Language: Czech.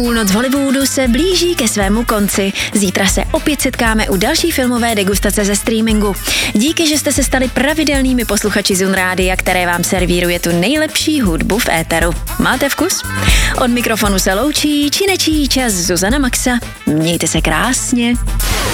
Půlnoc v Hollywoodu se blíží ke svému konci. Zítra se opět setkáme u další filmové degustace ze streamingu. Díky, že jste se stali pravidelnými posluchači Zun Rádia, které vám servíruje tu nejlepší hudbu v éteru. Máte vkus? Od mikrofonu se loučí či nečí čas Zuzana Maxa. Mějte se krásně.